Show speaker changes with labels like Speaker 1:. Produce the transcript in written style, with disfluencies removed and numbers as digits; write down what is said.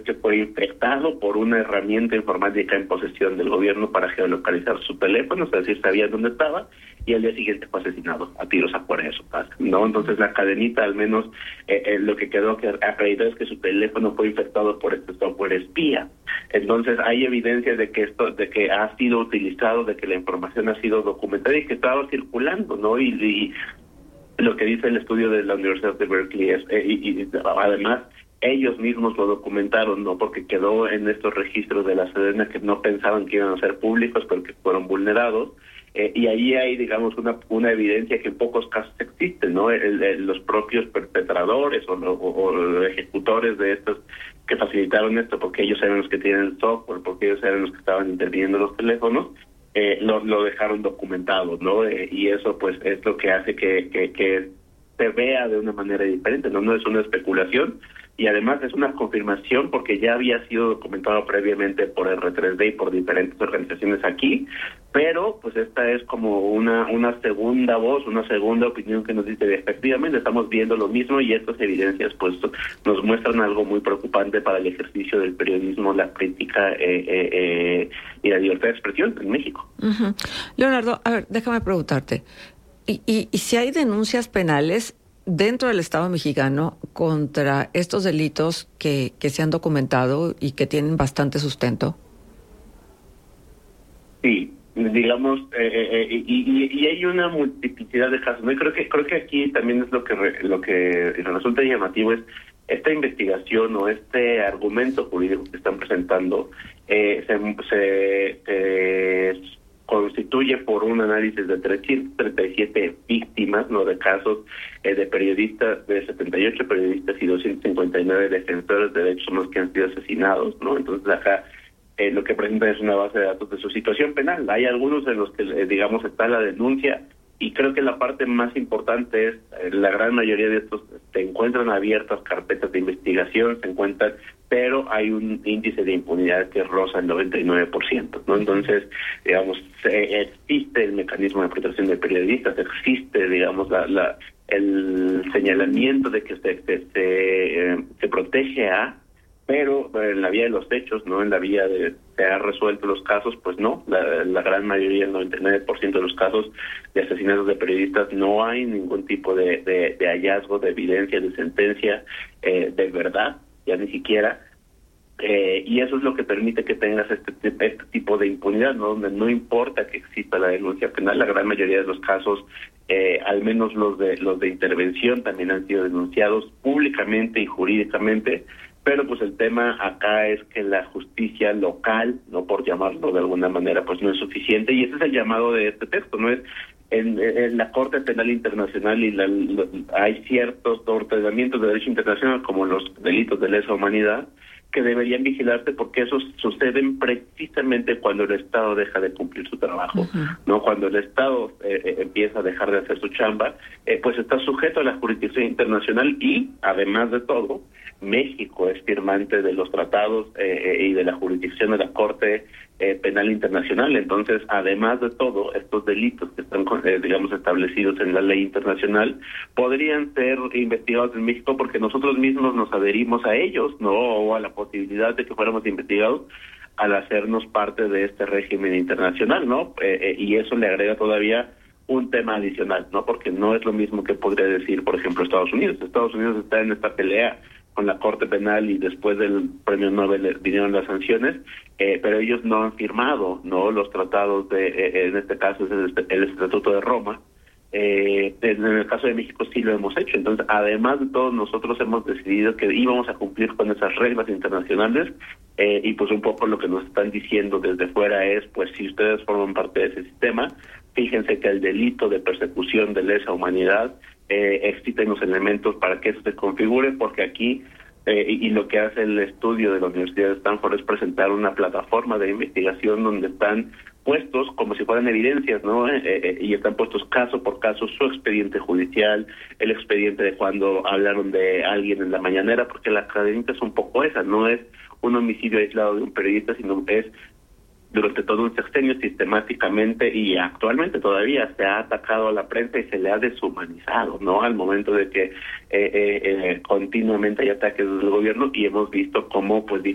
Speaker 1: que fue infectado por una herramienta informática en posesión del gobierno para geolocalizar su teléfono, es decir, sabía dónde estaba, y al día siguiente fue asesinado a tiros afuera de su casa, ¿no? Entonces la cadenita, al menos lo que quedó acreditado es que su teléfono fue infectado por este software espía. Entonces hay evidencia de que ha sido utilizado, de que la información ha sido documentada y que estaba circulando, ¿no? Y lo que dice el estudio de la Universidad de Berkeley es, y además ellos mismos lo documentaron, ¿no? Porque quedó en estos registros de la Sedena que no pensaban que iban a ser públicos, pero que fueron vulnerados. Y ahí hay, digamos, una evidencia que en pocos casos existe, ¿no? Los propios perpetradores o los ejecutores de estos que facilitaron esto, porque ellos eran los que tienen el software, porque ellos eran los que estaban interviniendo los teléfonos, lo dejaron documentado, ¿no? Y eso, pues, es lo que hace que se vea de una manera diferente, ¿no? No es una especulación, y además es una confirmación porque ya había sido documentado previamente por R3D y por diferentes organizaciones aquí, pero pues esta es como una segunda voz, una segunda opinión que nos dice efectivamente estamos viendo lo mismo, y estas evidencias pues nos muestran algo muy preocupante para el ejercicio del periodismo, la crítica y la libertad de expresión en México.
Speaker 2: Uh-huh. Leonardo, a ver, déjame preguntarte, ¿y si hay denuncias penales dentro del Estado mexicano contra estos delitos que se han documentado y que tienen bastante sustento?
Speaker 1: Sí, digamos, y hay una multiplicidad de casos, ¿no? Y creo que aquí también es lo que resulta llamativo es esta investigación o este argumento jurídico que están presentando se constituye por un análisis de 337 víctimas, no, de casos de periodistas, de 78 periodistas y 259 defensores de derechos humanos que han sido asesinados, ¿no? Entonces acá lo que presenta es una base de datos de su situación penal. Hay algunos en los que, digamos, está la denuncia, y creo que la parte más importante es la gran mayoría de estos se encuentran abiertas carpetas de investigación, pero hay un índice de impunidad que roza el 99%, ¿no? Entonces, digamos, existe el mecanismo de protección de periodistas, existe, digamos, el señalamiento de que se protege pero en la vía de los hechos, no en la vía de se ha resuelto los casos, pues no, la gran mayoría, el 99% de los casos de asesinatos de periodistas no hay ningún tipo de hallazgo, de evidencia, de sentencia, de verdad, ya ni siquiera, y eso es lo que permite que tengas este tipo de impunidad, ¿no? Donde no importa que exista la denuncia penal, la gran mayoría de los casos, al menos los de intervención, también han sido denunciados públicamente y jurídicamente. Pero pues el tema acá es que la justicia local, no por llamarlo de alguna manera, pues no es suficiente, y ese es el llamado de este texto, ¿no? Es en la Corte Penal Internacional hay ciertos ordenamientos de derecho internacional, como los delitos de lesa humanidad, que deberían vigilarse porque esos suceden precisamente cuando el Estado deja de cumplir su trabajo, uh-huh. ¿No? Cuando el Estado empieza a dejar de hacer su chamba, pues está sujeto a la jurisdicción internacional, y además de todo, México es firmante de los tratados y de la jurisdicción de la Corte Penal Internacional. Entonces, además de todo, estos delitos que están, digamos, establecidos en la ley internacional, podrían ser investigados en México porque nosotros mismos nos adherimos a ellos, ¿no? O a la posibilidad de que fuéramos investigados al hacernos parte de este régimen internacional, ¿no? Y eso le agrega todavía un tema adicional, ¿no? Porque no es lo mismo que podría decir, por ejemplo, Estados Unidos. Estados Unidos está en esta pelea con la Corte Penal, y después del Premio Nobel vinieron las sanciones, pero ellos no han firmado, ¿no?, los tratados en este caso es el Estatuto de Roma. En el caso de México sí lo hemos hecho. Entonces, además de todo, nosotros hemos decidido que íbamos a cumplir con esas reglas internacionales, y pues un poco lo que nos están diciendo desde fuera es, pues si ustedes forman parte de ese sistema, fíjense que el delito de persecución de lesa humanidad, existen los elementos para que eso se configure, porque aquí, y lo que hace el estudio de la Universidad de Stanford es presentar una plataforma de investigación donde están puestos como si fueran evidencias, ¿no? Y están puestos caso por caso su expediente judicial, el expediente de cuando hablaron de alguien en la mañanera, porque la cadenita es un poco esa, no es un homicidio aislado de un periodista, sino es durante todo un sexenio sistemáticamente y actualmente todavía se ha atacado a la prensa y se le ha deshumanizado, ¿no? Al momento de que continuamente hay ataques del gobierno, y hemos visto cómo pues